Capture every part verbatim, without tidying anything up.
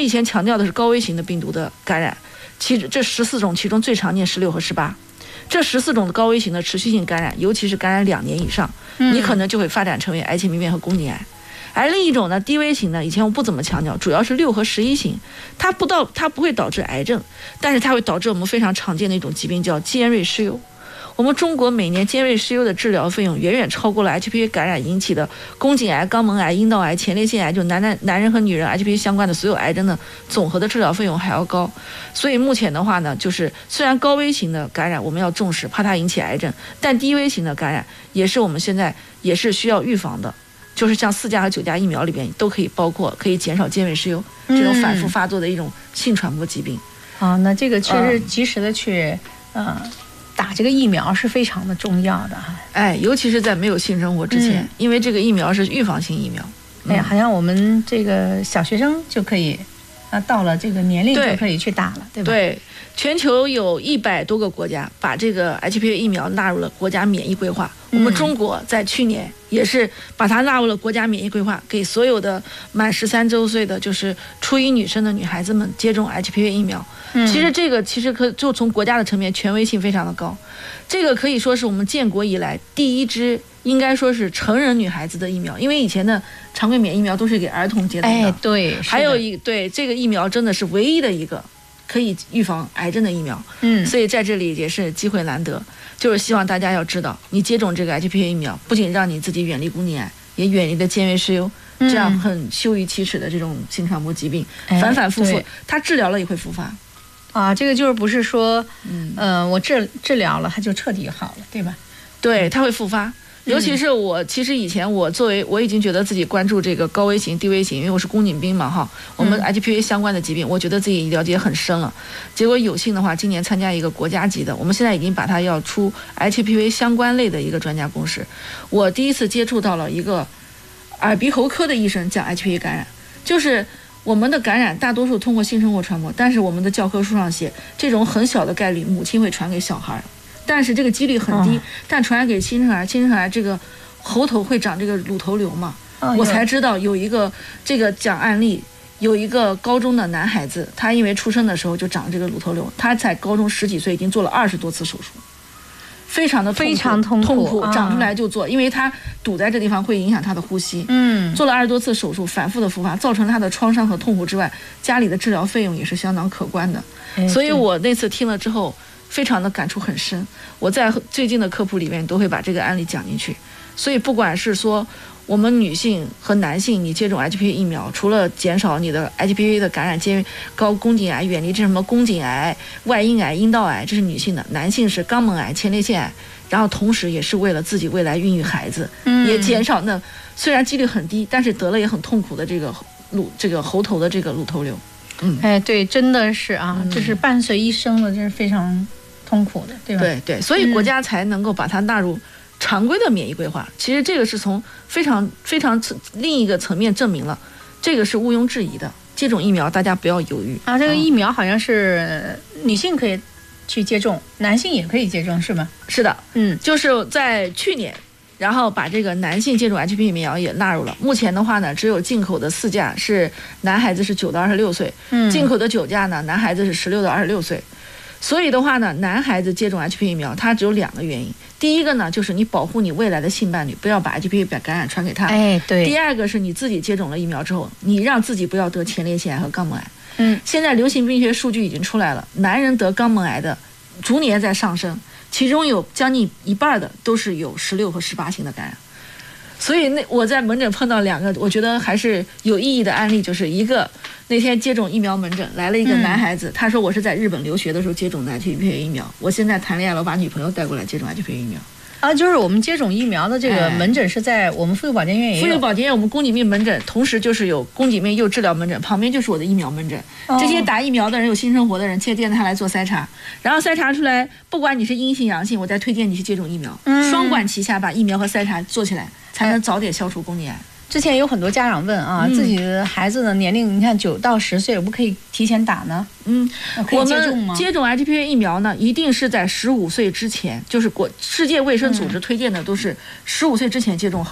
以前强调的是高危型的病毒的感染，其这十四种其中最常见十六和十八，这十四种的高危型的持续性感染，尤其是感染两年以上，你可能就会发展成为癌前病变和宫颈癌。而另一种呢，低危型呢，以前我不怎么强调，主要是六和十一型，它不到它不会导致癌症，但是它会导致我们非常常见的一种疾病叫尖锐湿疣。我们中国每年尖锐湿疣的治疗费用远远超过了 H P V 感染引起的宫颈癌、肛门癌、阴道癌、前列腺癌，就男男男人和女人 H P V 相关的所有癌症的总和的治疗费用还要高。所以目前的话呢，就是虽然高危型的感染我们要重视，怕它引起癌症，但低危型的感染也是我们现在也是需要预防的。就是像四价和九价疫苗里边都可以包括，可以减少尖锐湿疣这种反复发作的一种性传播疾病。 啊、嗯哦，那这个确实及时的去，呃，打这个疫苗是非常的重要的。 哎，尤其是在没有性生活之前，嗯、因为这个疫苗是预防性疫苗。 哎呀，好像我们这个小学生就可以，啊，到了这个年龄就可以去打了，对吧？ 对，全球有一百多个国家把这个 H P V 疫苗纳入了国家免疫规划。我们中国在去年也是把它纳入了国家免疫规划，给所有的满十三周岁的就是初一女生的女孩子们接种 H P V 疫苗。其实这个其实可就从国家的层面权威性非常的高，这个可以说是我们建国以来第一支应该说是成人女孩子的疫苗，因为以前的常规免疫苗都是给儿童接种的。 哎，对， 还有一对这个疫苗真的是唯一的一个可以预防癌症的疫苗。嗯，所以在这里也是机会难得，就是希望大家要知道，你接种这个 H P V 疫苗，不仅让你自己远离宫颈癌，也远离了尖锐湿疣这样很羞于启齿的这种性传播疾病，嗯、反反复复，它治疗了也会复发。 啊，这个就是不是说，嗯、呃，我治治疗了它就彻底好了，对吧？ 对，它会复发。尤其是我，其实以前我作为我已经觉得自己关注这个高危型、低危型，因为我是宫颈病嘛，哈，我们 H P V 相关的疾病，我觉得自己了解很深了。结果有幸的话，今年参加一个国家级的，我们现在已经把它要出 H P V 相关类的一个专家公示。我第一次接触到了一个耳鼻喉科的医生讲 H P V 感染，就是我们的感染大多数通过性生活传播，但是我们的教科书上写，这种很小的概率母亲会传给小孩。但是这个几率很低，哦、但传染给新生儿，新生儿这个喉头会长这个乳头瘤嘛，哦、我才知道有一个这个讲案例，有一个高中的男孩子，他因为出生的时候就长这个乳头瘤，他在高中十几岁已经做了二十多次手术，非常的痛苦非常痛苦， 痛苦长出来就做，啊、因为他堵在这地方会影响他的呼吸，嗯，做了二十多次手术，反复的复发，造成他的创伤和痛苦之外，家里的治疗费用也是相当可观的，哎、所以我那次听了之后。非常的感触很深，我在最近的科普里面都会把这个案例讲进去。所以不管是说我们女性和男性，你接种 H P V 疫苗，除了减少你的 H P V 的感染，接高宫颈癌，远离这什么宫颈癌、外阴癌、阴道癌，这是女性的；男性是肛门癌、前列腺癌，然后同时也是为了自己未来孕育孩子，嗯、也减少那虽然几率很低，但是得了也很痛苦的这个乳这个喉头的这个乳头瘤。 嗯，哎，对，真的是啊，这、嗯、是伴随一生的，这是非常痛苦的，对吧？ 对对，所以国家才能够把它纳入常规的免疫规划。嗯、其实这个是从非常非常另一个层面证明了，这个是毋庸置疑的。接种疫苗，大家不要犹豫啊！这个疫苗好像是女性可以去接种，男性也可以接种，是吗？ 是的，嗯，就是在去年。然后把这个男性接种 H P V 疫苗也纳入了。目前的话呢，只有进口的四价是男孩子是九到二十六岁，嗯，进口的九价呢，男孩子是十六到二十六岁。所以的话呢，男孩子接种 H P V 疫苗，它只有两个原因。第一个呢，就是你保护你未来的性伴侣，不要把 H P V 感染传给他。 哎，对。 第二个是你自己接种了疫苗之后，你让自己不要得前列腺癌和肛门癌。嗯，现在流行病学数据已经出来了，男人得肛门癌的逐年在上升。其中有将近一半的都是有十六和十八型的感染，所以那我在门诊碰到两个我觉得还是有意义的案例，就是一个那天接种疫苗门诊来了一个男孩子，嗯、他说我是在日本留学的时候接种的 H P V 疫苗，我现在谈恋爱了，我把女朋友带过来接种 H P V 疫苗。 啊，就是我们接种疫苗的这个门诊是在我们妇幼保健院也有。妇幼保健院我们宫颈病门诊，同时就是有宫颈病幼治疗门诊，旁边就是我的疫苗门诊。哦、这些打疫苗的人有性生活的人，接电他来做筛查，然后筛查出来，不管你是阴性阳性，我再推荐你去接种疫苗，嗯、双管齐下把疫苗和筛查做起来，才能早点消除宫颈癌。 之前有很多家长问啊，嗯、自己的孩子的年龄，你看九到十岁，我不可以提前打呢？嗯， 我们接种 H P V 疫苗呢，一定是在十五岁之前，就是国世界卫生组织推荐的都是十五岁之前接种好。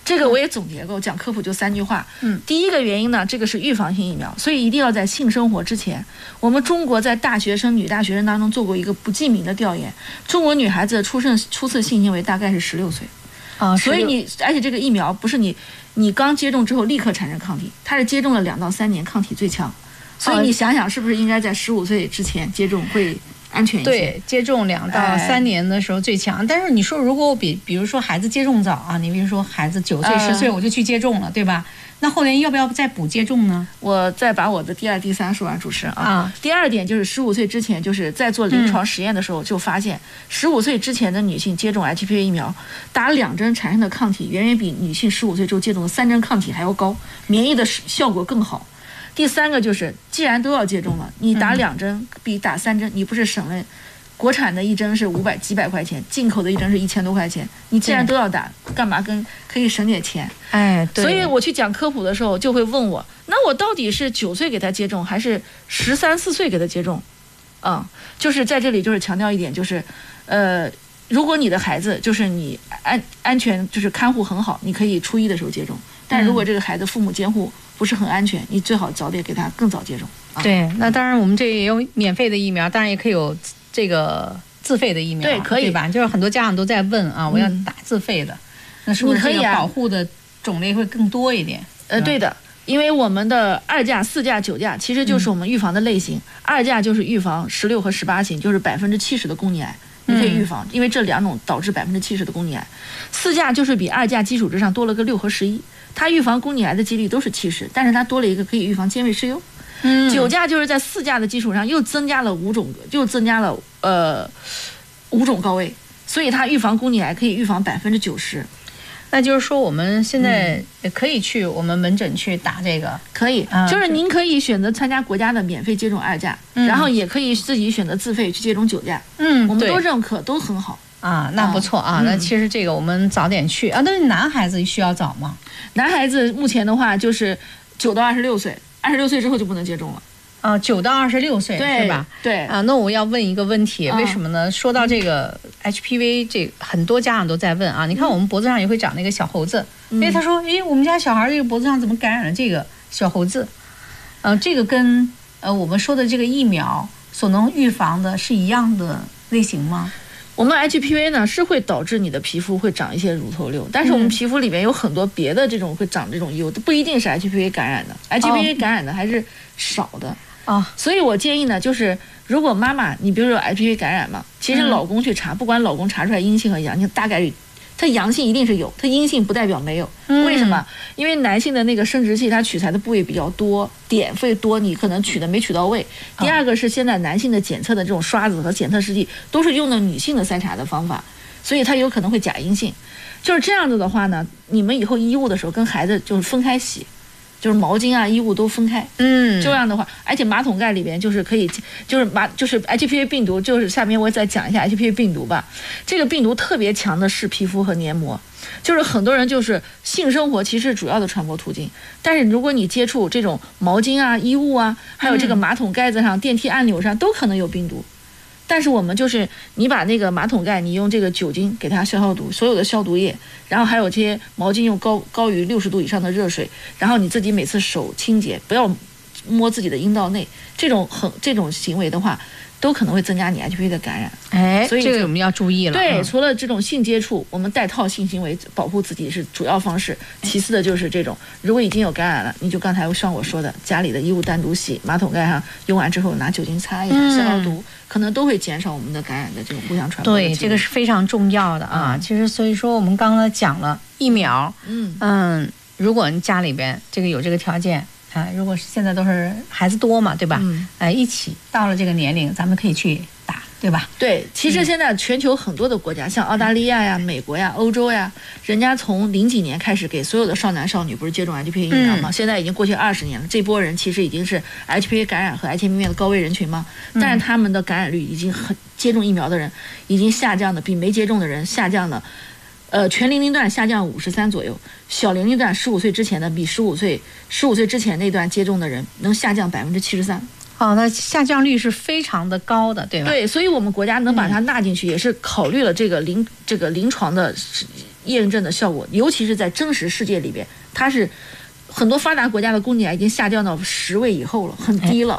这个我也总结过，讲科普就三句话。嗯，第一个原因呢，这个是预防性疫苗，所以一定要在性生活之前。我们中国在大学生、女大学生当中做过一个不记名的调研，中国女孩子出生初次性行为大概是十六岁。 啊， 所以你而且这个疫苗不是你你刚接种之后立刻产生抗体，它是接种了两到三年抗体最强。所以你想想，是不是应该在十五岁之前接种会安全一些？ 对，接种两到三年的时候最强。哎、但是你说，如果我比比如说孩子接种早啊，你比如说孩子九岁、十岁我就去接种了，对吧？那后年要不要再补接种呢？ 我再把我的第二、第三说完，主持人啊。啊第二点就是十五岁之前，就是在做临床实验的时候就发现，十五岁之前的女性接种 H P V 疫苗，打两针产生的抗体远远比女性十五岁之后接种的三针抗体还要高，免疫的效果更好。第三个就是，既然都要接种了，你打两针比打三针，你不是省了？国产的一针是五百几百块钱，进口的一针是一千多块钱。你既然都要打，干嘛跟可以省点钱？ 哎，对。 所以我去讲科普的时候，就会问我，那我到底是九岁给他接种，还是十三四岁给他接种？嗯，就是在这里就是强调一点，就是，呃，如果你的孩子就是你安安全就是看护很好，你可以初一的时候接种。但如果这个孩子父母监护不是很安全，你最好早点给他更早接种。啊、 对，那当然我们这也有免费的疫苗，当然也可以有这个自费的疫苗， 对，可以对吧？就是很多家长都在问啊，我要打自费的，嗯、那是不是这个保护的种类会更多一点？ 呃，对的，因为我们的二价、四价、九价其实就是我们预防的类型。嗯、二价就是预防十六和十八型，就是百分之七十的宫颈癌。你可以预防，因为这两种导致百分之七十的宫颈癌。四价就是比二价基础之上多了个六和十一，它预防宫颈癌的几率都是七十，但是它多了一个可以预防尖位湿疣。嗯，九价就是在四价的基础上又增加了五种，又增加了呃五种高位，所以它预防宫颈癌可以预防百分之九十。 那就是说，我们现在可以去我们门诊去打这个， 可以，嗯、就是您可以选择参加国家的免费接种二价，嗯、然后也可以自己选择自费去接种九价。嗯，我们都认可，都很好啊。那不错啊，嗯、那其实这个我们早点去啊。但是男孩子需要早吗？ 男孩子目前的话就是九到二十六岁，二十六岁之后就不能接种了。 啊，九到二十六岁是吧？ 对啊，那我要问一个问题，为什么呢？说到这个 H P V， 这很多家长都在问啊。你看我们脖子上也会长那个小猴子，因为他说，哎，我们家小孩这个脖子上怎么感染了这个小猴子？呃，这个跟呃我们说的这个疫苗所能预防的是一样的类型吗？ 我们 H P V 呢是会导致你的皮肤会长一些乳头瘤，但是我们皮肤里面有很多别的这种会长这种疣，不一定是 H P V 感染的 ，H P V 感染的还是少的。哦，所以我建议呢，就是如果妈妈，你比如说 H P V 感染嘛，其实老公去查，嗯、不管老公查出来阴性和阳性，大概率，它阳性一定是有，它阴性不代表没有。嗯、为什么？因为男性的那个生殖器，它取材的部位比较多，点会多，你可能取的没取到位。第二个是现在男性的检测的这种刷子和检测试剂都是用的女性的筛查的方法，所以它有可能会假阴性。就是这样子的话呢，你们以后衣物的时候跟孩子就是分开洗。就是毛巾啊、衣物都分开，嗯，这样的话，而且马桶盖里边就是可以，就是马就是 H P V 病毒，就是下面我再讲一下 H P V 病毒吧。这个病毒特别强的是皮肤和黏膜，就是很多人就是性生活其实主要的传播途径，但是如果你接触这种毛巾啊、衣物啊，还有这个马桶盖子上、电梯按钮上都可能有病毒。但是我们就是你把那个马桶盖，你用这个酒精给它消消毒，所有的消毒液，然后还有这些毛巾用高高于六十度以上的热水，然后你自己每次手清洁，不要摸自己的阴道内，这种很这种行为的话，都可能会增加你 H P V 的感染。 哎，所以这个我们要注意了。 对， 嗯、 除了这种性接触，我们带套性行为保护自己是主要方式，其次的就是这种，如果已经有感染了，你就刚才像我说的，家里的衣物单独洗，马桶盖上用完之后拿酒精擦一下，消消毒。嗯可能都会减少我们的感染的这种互相传播。 对，这个是非常重要的啊。嗯、其实，所以说我们刚才讲了疫苗，嗯嗯，如果你家里边这个有这个条件啊，如果是现在都是孩子多嘛，对吧？嗯，哎，一起到了这个年龄，咱们可以去打，对吧？ 对，其实现在全球很多的国家，嗯、像澳大利亚呀、美国呀、欧洲呀，人家从零几年开始给所有的少男少女不是接种 H P V 疫苗吗？嗯、现在已经过去二十年了，这波人其实已经是 H P V 感染和 H P V 的高危人群嘛。但是他们的感染率已经很，接种疫苗的人已经下降的比没接种的人下降了，呃，全年龄段下降五十三左右，小年龄段十五岁之前的比十五岁十五岁之前那段接种的人能下降百分之七十三。 哦，那下降率是非常的高的，对吧？ 对，所以我们国家能把它纳进去，也是考虑了这个临这个临床的验证的效果，尤其是在真实世界里边，它是很多发达国家的宫颈癌已经下降到十位以后了，很低了。